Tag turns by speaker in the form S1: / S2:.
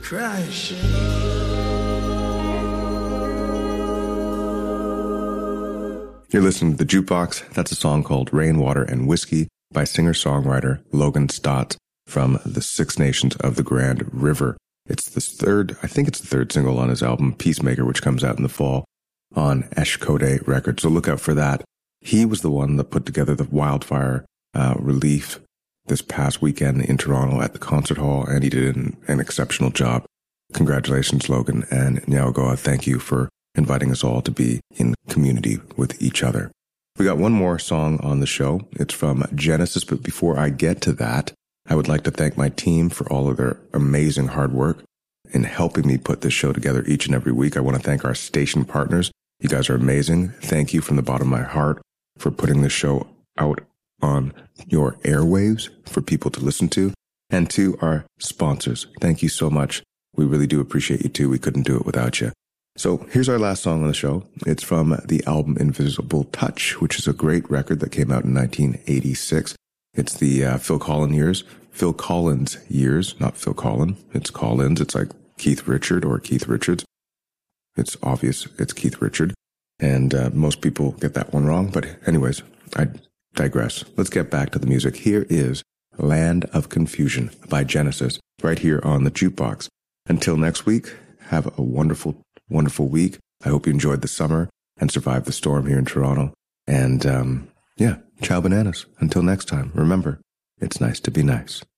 S1: crashing.
S2: You're listening to The Jukebox. That's a song called Rainwater and Whiskey by singer-songwriter Logan Stotts from the Six Nations of the Grand River. It's the third single on his album, Peacemaker, which comes out in the fall on Eshkode Records. So look out for that. He was the one that put together the wildfire relief this past weekend in Toronto at the concert hall, and he did an exceptional job. Congratulations, Logan, and Nyaogoa, thank you for inviting us all to be in community with each other. We got one more song on the show. It's from Genesis, but before I get to that, I would like to thank my team for all of their amazing hard work in helping me put this show together each and every week. I want to thank our station partners. You guys are amazing. Thank you from the bottom of my heart for putting this show out on your airwaves for people to listen to. And to our sponsors, thank you so much. We really do appreciate you too. We couldn't do it without you. So here's our last song on the show. It's from the album Invisible Touch, which is a great record that came out in 1986. It's the Phil Collins years, not Phil Collins. It's Collins. It's like Keith Richard or Keith Richards. It's obvious it's Keith Richard. And most people get that one wrong. But anyways, I digress. Let's get back to the music. Here is Land of Confusion by Genesis right here on The Jukebox. Until next week, have a wonderful, wonderful week. I hope you enjoyed the summer and survived the storm here in Toronto. And ciao bananas. Until next time, remember, it's nice to be nice.